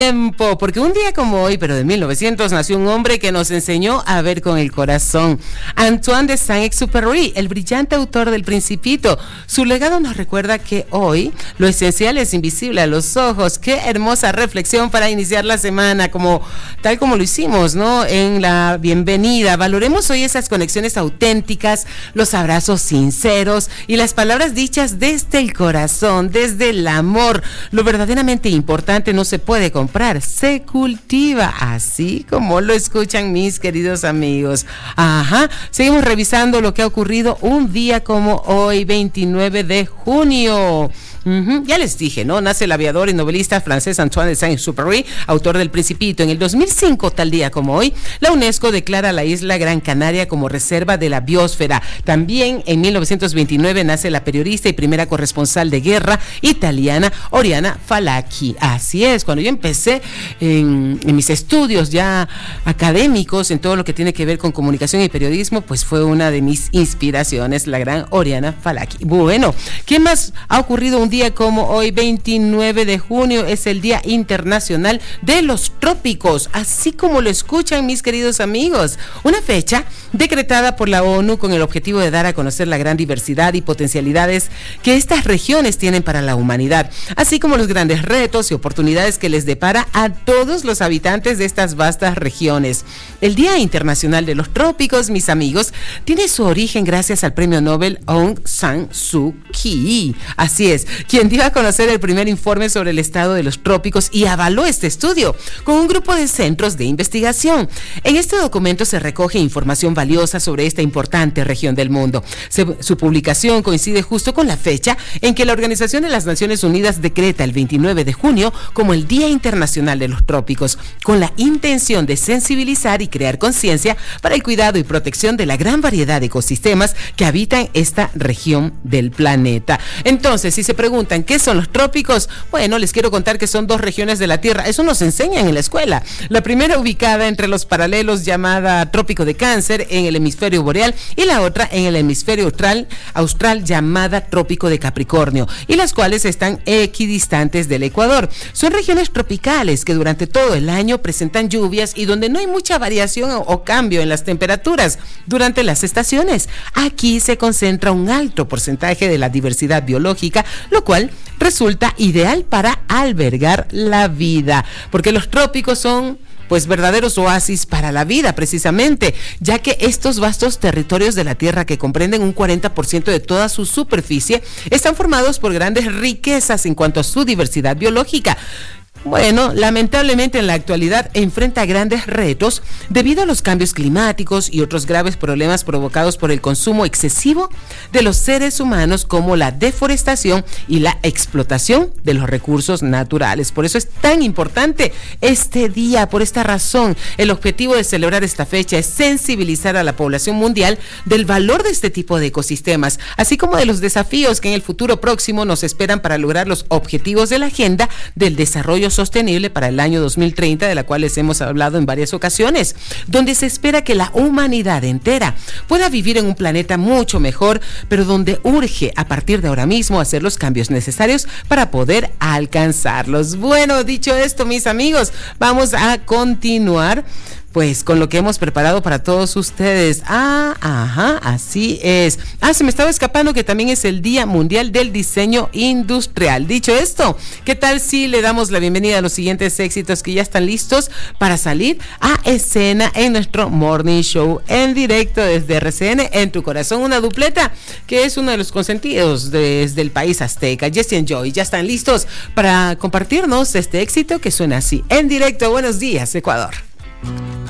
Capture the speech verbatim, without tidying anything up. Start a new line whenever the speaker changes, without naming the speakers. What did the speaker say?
Tiempo, porque un día como hoy, pero de mil novecientos, nació un hombre que nos enseñó a ver con el corazón. Antoine de Saint-Exupéry, el brillante autor del Principito. Su legado nos recuerda que hoy lo esencial es invisible a los ojos. Qué hermosa reflexión para iniciar la semana, como tal como lo hicimos, ¿no? En la bienvenida. Valoremos hoy esas conexiones auténticas, los abrazos sinceros y las palabras dichas desde el corazón, desde el amor. Lo verdaderamente importante no se puede comprar, se cultiva, así como lo escuchan mis queridos amigos. Ajá, seguimos revisando lo que ha ocurrido un día como hoy, veintinueve de junio. Uh-huh. Ya les dije, ¿no? Nace el aviador y novelista francés Antoine de Saint-Exupéry, autor del Principito. En el dos mil cinco, tal día como hoy, la UNESCO declara la isla Gran Canaria como reserva de la biosfera. También en mil novecientos veintinueve nace la periodista y primera corresponsal de guerra italiana Oriana Fallaci. Así es, cuando yo empecé en, en mis estudios ya académicos, en todo lo que tiene que ver con comunicación y periodismo, pues fue una de mis inspiraciones, la gran Oriana Fallaci. Bueno, ¿qué más ha ocurrido un día como hoy, veintinueve de junio? Es el Día Internacional de los Trópicos, así como lo escuchan mis queridos amigos. Una fecha decretada por la ONU con el objetivo de dar a conocer la gran diversidad y potencialidades que estas regiones tienen para la humanidad, así como los grandes retos y oportunidades que les depara a todos los habitantes de estas vastas regiones. El Día Internacional de los Trópicos, mis amigos, tiene su origen gracias al premio Nobel Aung San Suu Kyi. Así es, quien dio a conocer el primer informe sobre el estado de los trópicos y avaló este estudio con un grupo de centros de investigación. En este documento se recoge información valiosa sobre esta importante región del mundo. Se, su publicación coincide justo con la fecha en que la Organización de las Naciones Unidas decreta el veintinueve de junio como el Día Internacional de los Trópicos, con la intención de sensibilizar y crear conciencia para el cuidado y protección de la gran variedad de ecosistemas que habitan esta región del planeta. Entonces, si se preguntan qué son los trópicos, bueno, les quiero contar que son dos regiones de la Tierra. Eso nos enseñan en la escuela. La primera ubicada entre los paralelos, llamada Trópico de Cáncer en el hemisferio boreal, y la otra en el hemisferio austral, austral llamada Trópico de Capricornio, y las cuales están equidistantes del Ecuador. Son regiones tropicales que durante todo el año presentan lluvias y donde no hay mucha variación o, o cambio en las temperaturas durante las estaciones. Aquí se concentra un alto porcentaje de la diversidad biológica, lo cual resulta ideal para albergar la vida, porque los trópicos son pues verdaderos oasis para la vida, precisamente, ya que estos vastos territorios de la Tierra, que comprenden un cuarenta por ciento de toda su superficie, están formados por grandes riquezas en cuanto a su diversidad biológica. Bueno, lamentablemente en la actualidad enfrenta grandes retos debido a los cambios climáticos y otros graves problemas provocados por el consumo excesivo de los seres humanos, como la deforestación y la explotación de los recursos naturales. Por eso es tan importante este día. Por esta razón, el objetivo de celebrar esta fecha es sensibilizar a la población mundial del valor de este tipo de ecosistemas, así como de los desafíos que en el futuro próximo nos esperan para lograr los objetivos de la Agenda del Desarrollo Sostenible para el año dos mil treinta, de la cual les hemos hablado en varias ocasiones, donde se espera que la humanidad entera pueda vivir en un planeta mucho mejor, pero donde urge a partir de ahora mismo hacer los cambios necesarios para poder alcanzarlos. Bueno, dicho esto, mis amigos, vamos a continuar pues con lo que hemos preparado para todos ustedes. Ah, ajá, así es. Ah, se me estaba escapando que también es el Día Mundial del Diseño Industrial. Dicho esto, ¿qué tal si le damos la bienvenida a los siguientes éxitos que ya están listos para salir a escena en nuestro Morning Show en directo desde R C N en tu corazón? Una dupleta que es uno de los consentidos desde el país azteca. Jesse and Joy ya están listos para compartirnos este éxito que suena así en directo. Buenos días, Ecuador.